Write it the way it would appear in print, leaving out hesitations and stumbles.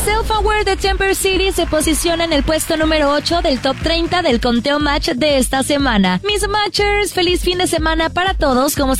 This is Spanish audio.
Self-Aware de Temper City se posiciona en el puesto número 8 del top 30 del conteo Match de esta semana. Mis Matchers, feliz fin de semana para todos. Como